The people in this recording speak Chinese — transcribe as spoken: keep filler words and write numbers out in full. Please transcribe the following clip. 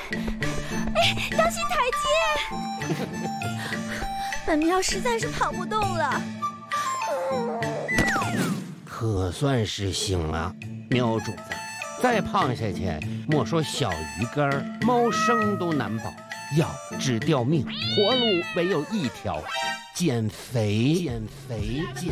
哎，当心台阶！本喵实在是跑不动了。 可算是醒了，喵主子，再胖下去，莫说小鱼干，猫生都难保，要只掉命，活路唯有一条，减肥，减肥，减。